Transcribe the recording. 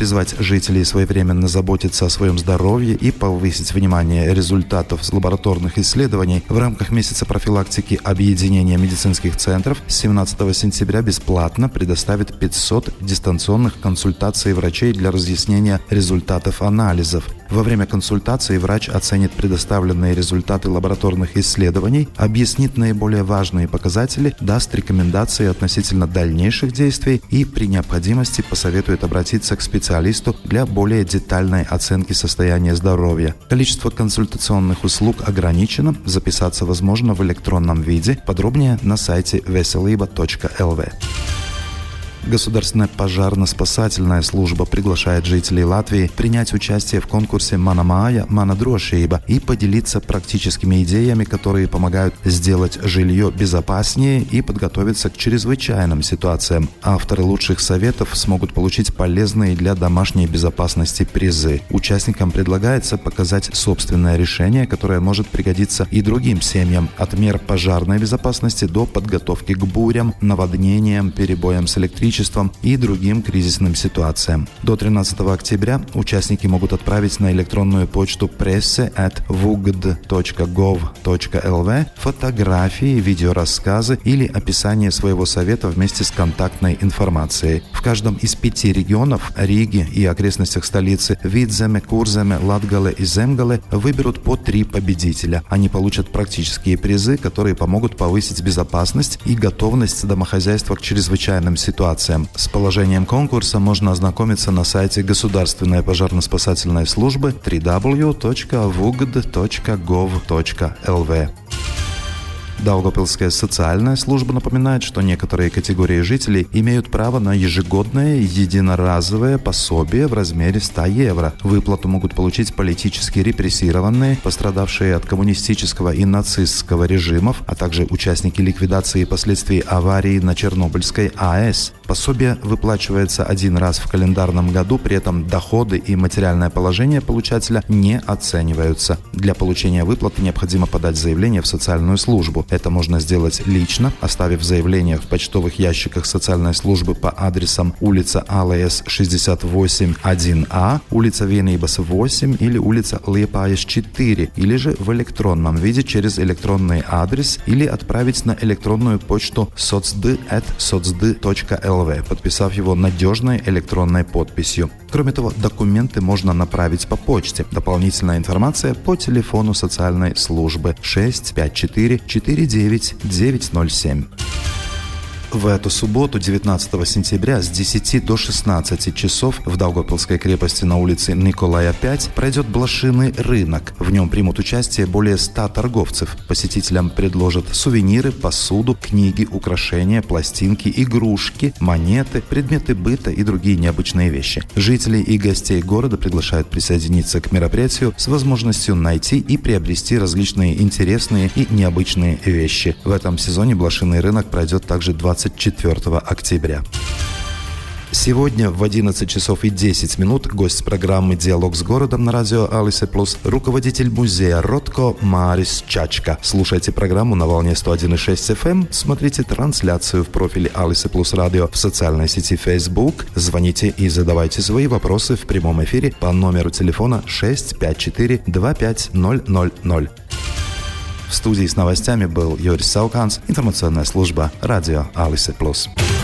призвать жителей своевременно заботиться о своем здоровье и повысить внимание результатов лабораторных исследований, в рамках месяца профилактики Объединение медицинских центров с 17 сентября бесплатно предоставит 500 дистанционных консультаций врачей для разъяснения результатов анализов. Во время консультации врач оценит предоставленные результаты лабораторных исследований, объяснит наиболее важные показатели, даст рекомендации относительно дальнейших действий и при необходимости посоветует обратиться к специалисту для более детальной оценки состояния здоровья. Количество консультационных услуг ограничено, записаться возможно в электронном виде, подробнее на сайте veselība.lv. Государственная пожарно-спасательная служба приглашает жителей Латвии принять участие в конкурсе «Mana māja, mana drošība» и поделиться практическими идеями, которые помогают сделать жилье безопаснее и подготовиться к чрезвычайным ситуациям. Авторы лучших советов смогут получить полезные для домашней безопасности призы. Участникам предлагается показать собственное решение, которое может пригодиться и другим семьям, от мер пожарной безопасности до подготовки к бурям, наводнениям, перебоям с электричеством и другим кризисным ситуациям. До 13 октября участники могут отправить на электронную почту presse@vugd.gov.lv фотографии, видеорассказы или описание своего совета вместе с контактной информацией. В каждом из 5 регионов Риги и окрестностях столицы Видземе, Курземе, Латгале и Земгале выберут по 3 победителя. Они получат практические призы, которые помогут повысить безопасность и готовность домохозяйства к чрезвычайным ситуациям. С положением конкурса можно ознакомиться на сайте Государственной пожарно-спасательной службы www.vugd.gov.lv. Даугавпилская социальная служба напоминает, что некоторые категории жителей имеют право на ежегодное единоразовое пособие в размере 100 евро. Выплату могут получить политически репрессированные, пострадавшие от коммунистического и нацистского режимов, а также участники ликвидации последствий аварии на Чернобыльской АЭС. Пособие выплачивается один раз в календарном году, при этом доходы и материальное положение получателя не оцениваются. Для получения выплаты необходимо подать заявление в социальную службу. Это можно сделать лично, оставив заявление в почтовых ящиках социальной службы по адресам улица АЛС 68 1А, улица Vienības 8 или улица Liepājas 4, или же в электронном виде через электронный адрес или отправить на электронную почту socd@socd.lv, подписав его надежной электронной подписью. Кроме того, документы можно направить по почте. Дополнительная информация по телефону социальной службы 654 49 907. В эту субботу, 19 сентября, с 10 до 16 часов в Даугавпилской крепости на улице Николая 5 пройдет блошиный рынок. В нем примут участие более 100 торговцев. Посетителям предложат сувениры, посуду, книги, украшения, пластинки, игрушки, монеты, предметы быта и другие необычные вещи. Жителей и гостей города приглашают присоединиться к мероприятию с возможностью найти и приобрести различные интересные и необычные вещи. В этом сезоне блошиный рынок пройдет также 24 октября. Сегодня в 11 часов и 10 минут гость программы «Диалог с городом» на радио Алисе Плюс, руководитель музея Ротко Марис Чачка. Слушайте программу на волне 101,6 FM, смотрите трансляцию в профиле Алисе Плюс Радио в социальной сети Facebook, звоните и задавайте свои вопросы в прямом эфире по номеру телефона 654 25000. В студии с новостями был Юрис Сауканс, информационная служба радио Алисе Плюс.